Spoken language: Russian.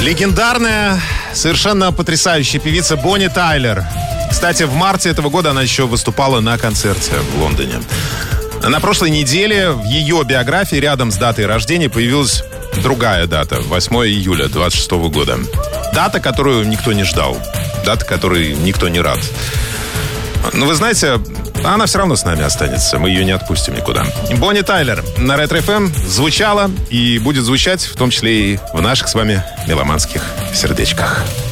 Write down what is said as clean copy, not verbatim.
Легендарная, совершенно потрясающая певица Бонни Тайлер. Кстати, в марте этого года она еще выступала на концерте в Лондоне. На прошлой неделе в ее биографии рядом с датой рождения появилась другая дата, 8 июля 26 года. Дата, которую никто не ждал. Дата, которой никто не рад. Но вы знаете, она все равно с нами останется. Мы ее не отпустим никуда. Бонни Тайлер на Ретро-ФМ звучала и будет звучать, в том числе и в наших с вами меломанских сердечках.